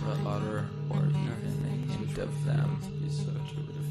to utter or even a hint of them.